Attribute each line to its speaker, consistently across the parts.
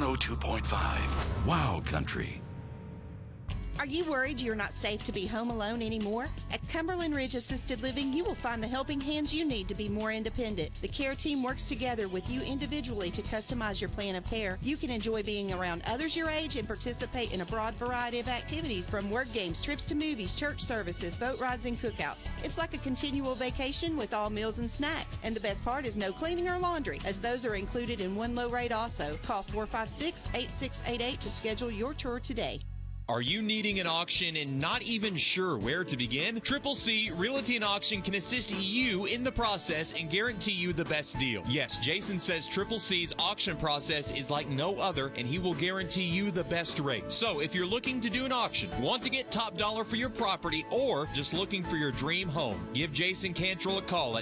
Speaker 1: 102.5 Wow Country.
Speaker 2: Are you worried you're not safe to be home alone anymore? At Cumberland Ridge Assisted Living, you will find the helping hands you need to be more independent. The care team works together with you individually to customize your plan of care. You can enjoy being around others your age and participate in a broad variety of activities, from word games, trips to movies, church services, boat rides, and cookouts. It's like a continual vacation with all meals and snacks. And the best part is no cleaning or laundry, as those are included in one low rate also. Call 456-8688 to schedule your tour today.
Speaker 3: Are you needing an auction and not even sure where to begin? Triple C Realty and Auction can assist you in the process and guarantee you the best deal. Yes, Jason says Triple C's auction process is like no other, and he will guarantee you the best rate. So if you're looking to do an auction, want to get top dollar for your property, or just looking for your dream home, give Jason Cantrell a call at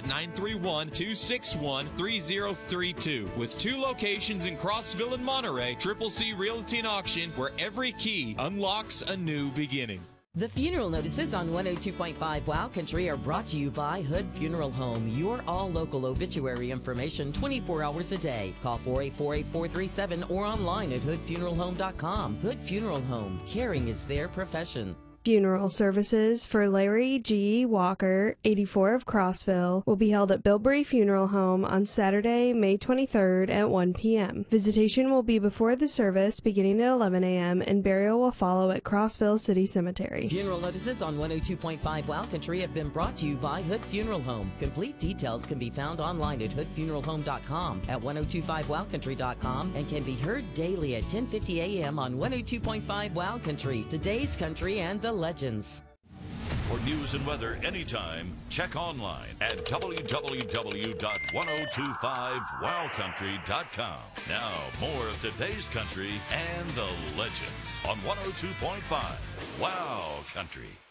Speaker 3: 931-261-3032. With 2 locations in Crossville and Monterey, Triple C Realty and Auction, where every key unlocks a new beginning.
Speaker 4: The funeral notices on 102.5 Wow Country are brought to you by Hood Funeral Home, your all-local obituary information 24 hours a day. Call 484-8437 or online at hoodfuneralhome.com. Hood Funeral Home, caring is their profession.
Speaker 5: Funeral services for Larry G. Walker, 84 of Crossville, will be held at Bilberry Funeral Home on Saturday, May 23rd at 1 p.m. Visitation will be before the service beginning at 11 a.m. and burial will follow at Crossville City Cemetery.
Speaker 4: Funeral notices on 102.5 Wow Country have been brought to you by Hood Funeral Home. Complete details can be found online at hoodfuneralhome.com, at 1025wowcountry.com, and can be heard daily at 10:50 a.m. on 102.5 Wow Country, today's country and the legends.
Speaker 1: For news and weather anytime, check online at www.1025wowcountry.com. Now, more of today's country and the legends on 102.5 Wow Country.